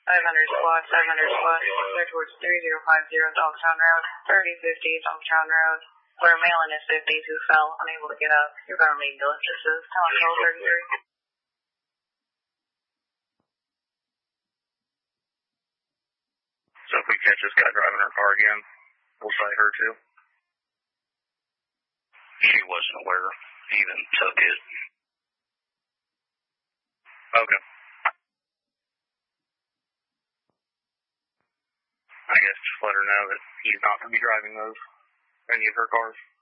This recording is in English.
500 squad, clear towards 3050 Dogtown Road, 3050 Dogtown Road, where a male in his 50s who fell, unable to get up. You're going to need diligences. Tell him 1233. So if we catch this guy driving her car again, we'll cite her too? She wasn't aware. He even took it. Okay. I guess just let her know that he's not going to be driving any of her cars.